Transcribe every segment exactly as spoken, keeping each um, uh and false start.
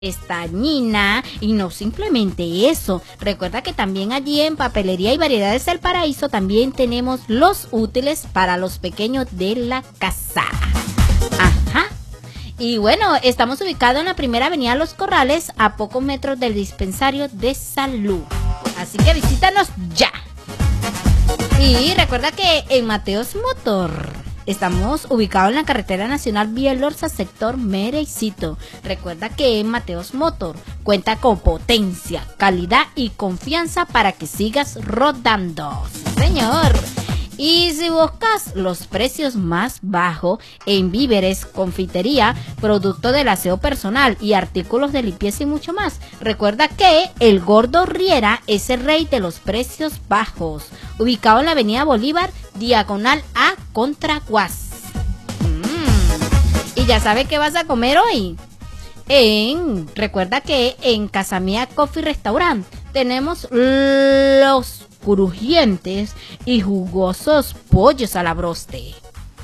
estañina y no simplemente eso. Recuerda que también allí en Papelería y Variedades del Paraíso también tenemos los útiles para los pequeños de la casa. Ajá. Y bueno, estamos ubicados en la primera avenida Los Corrales, a pocos metros del dispensario de salud. Así que visítanos ya. Y recuerda que en Mateos Motor estamos ubicados en la carretera nacional Vía Lorza, sector Merecito. Recuerda que en Mateos Motor cuenta con potencia, calidad y confianza para que sigas rodando. Sí, señor. Y si buscas los precios más bajos en víveres, confitería, producto del aseo personal y artículos de limpieza y mucho más, recuerda que el Gordo Riera es el rey de los precios bajos, ubicado en la avenida Bolívar, diagonal a Contraguas. Mm. Y ya sabes qué vas a comer hoy. En, recuerda que en Casa Mía Coffee Restaurant tenemos los crujientes y jugosos pollos a la broste.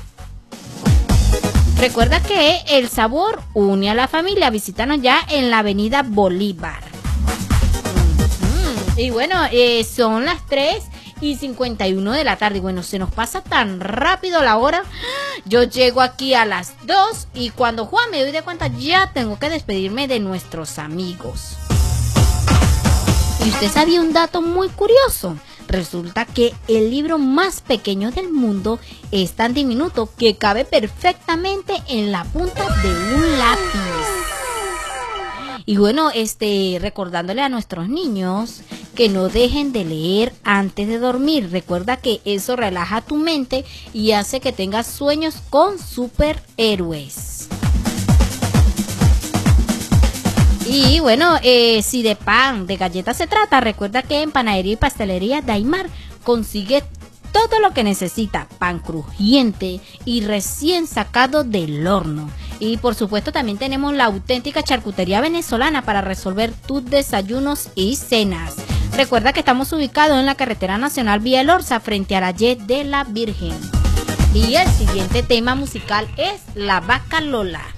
Recuerda que el sabor une a la familia. Visítanos ya en la avenida Bolívar. Mm-hmm. Y bueno, eh, son las tres y cincuenta y uno de la tarde. Bueno, se nos pasa tan rápido la hora. Yo llego aquí a las dos y cuando Juan me doy de cuenta ya tengo que despedirme de nuestros amigos. ¿Y usted sabía un dato muy curioso? Resulta que el libro más pequeño del mundo es tan diminuto que cabe perfectamente en la punta de un lápiz. Y bueno, este, recordándole a nuestros niños que no dejen de leer antes de dormir. Recuerda que eso relaja tu mente y hace que tengas sueños con superhéroes. Y bueno, eh, si de pan, de galletas se trata, recuerda que en Panadería y Pastelería Daimar consigue todo lo que necesita, pan crujiente y recién sacado del horno. Y por supuesto también tenemos la auténtica charcutería venezolana para resolver tus desayunos y cenas. Recuerda que estamos ubicados en la carretera nacional Vía Lorza, frente a la Y de la Virgen. Y el siguiente tema musical es La Vaca Lola.